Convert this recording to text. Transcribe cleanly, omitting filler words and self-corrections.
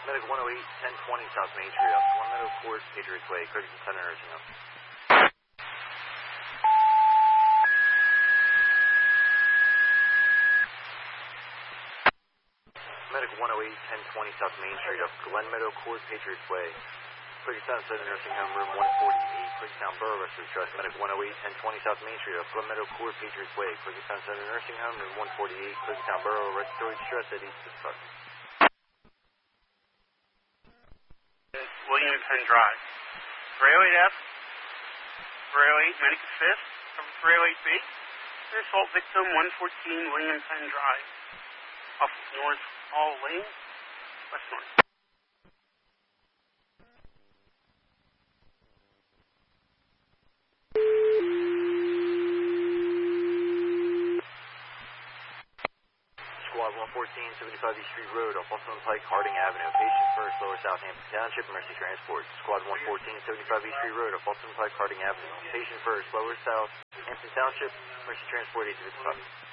Medic 108, 1020 South Main Street, up One Meadow Court, Patriots Way, Ferguson Center Nursing Home. Medic 108, 1020 South Main Street, up Glen Meadow Court, Patriots Way, Ferguson Center Nursing Home, room 148, Quakertown Borough Rescue Trust. Medic 108, 1020 South Main Street, up Glen Meadow Court, Patriots Way, Ferguson Center Nursing Home, room 148, Quakertown Borough Rescue Trust at East Department. William Penn Drive. 308F, 308 Medic Assist, from 308B. Assault victim 114 William Penn Drive. Off of North Hall Lane, west north. Squad 114, 75 East Street Road, off Boston Pike, Harding Avenue. Patient first, Lower Southampton Township, Mercy Transport. Squad 114, 75 East Street Road, off Boston Pike, Harding Avenue. Patient first, Lower Southampton Township, Mercy Transport, 8 to the